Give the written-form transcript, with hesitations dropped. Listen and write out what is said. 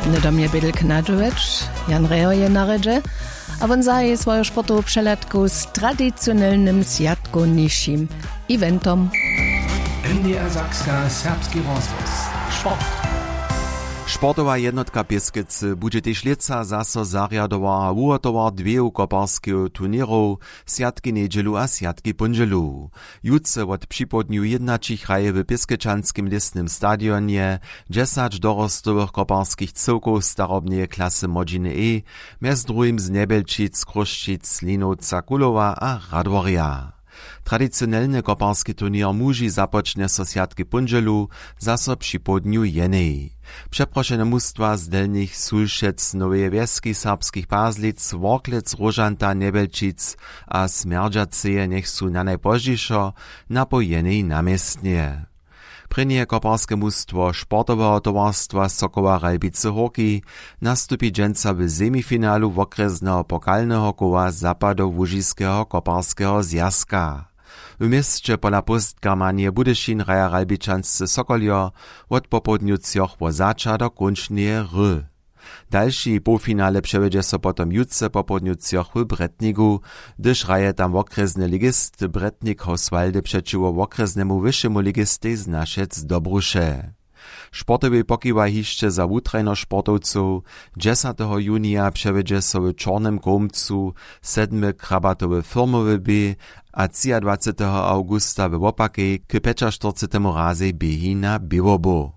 Nie do mnie bydl knadżować, Jan Reo je naredze, a on zaje swoją sportową przelatku z tradycjonalnym zjadkowniejszym eventom. NDR Sakska Serbski rozwoz. Sport. Sportowa jednotka Pieskycy bude tež leca zaso zarjadowa a uhotowa dveju koparskih turnirov, sjatki nedželu a sjatki ponželu. Jutce od připodnju jednačich hraje w Pieskyčanskim listnym stadionie 10 dorostowych koparskich cyłków starobnej klasy Modziny E, mez drugim z Nebelčic, Kruščic, Linovca, Kulowa a Radworja. Tradicionelny koparski turnier muži započne so sjatki ponželu, zaso připodnju jenej. Przeproszone mustwa z delnych Sulšec, Nowej Wieski, Serbskich Pazlic, Worklec, Rožanta, Nebelčic a Smerdžaceje nech su na najpoždišo napojenej namiestnie. Prynje koparskie mustwo sportowego towarstwa Sokoła Ralbice Horki nastupi dżęca w semifinalu okresnego pokalnego koła zapadowo-łużyskiego koparskiego zjazka. W mieście pola Postgermanie Budyszin hraja Ralbičanscy Sokoljo od popodniucjoch po zača do končneje R. Další półfinale przewiedzie so potom jutce popodniucjoch w Bretniku, gdyż hraje tam okresny ligist Bretnik Oswaldy przeciwko okresnemu wyższemu ligisty z Naszec Dobrusze. Sportowy pokiwa hiszcze za wutrajno sportowców 10. junia przewiedzie so w Czornym Komcu 7. krabatowy firmowy B, a 23. augusta w Łopakej k 45. razy biegi na Biłobo.